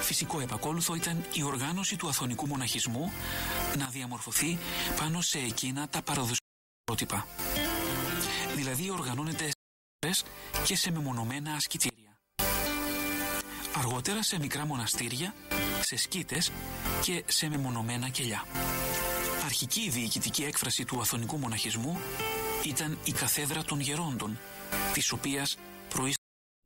Φυσικό επακόλουθο ήταν η οργάνωση του αθωνικού μοναχισμού να διαμορφωθεί πάνω σε εκείνα τα παραδοσιακά πρότυπα. Δηλαδή οργανώνεται και σε μεμονωμένα ασκητήρια. Αργότερα σε μικρά μοναστήρια, σε σκήτες και σε μεμονωμένα κελιά. Αρχική διοικητική έκφραση του αθωνικού μοναχισμού ήταν η καθέδρα των γερόντων, της οποίας προείσταται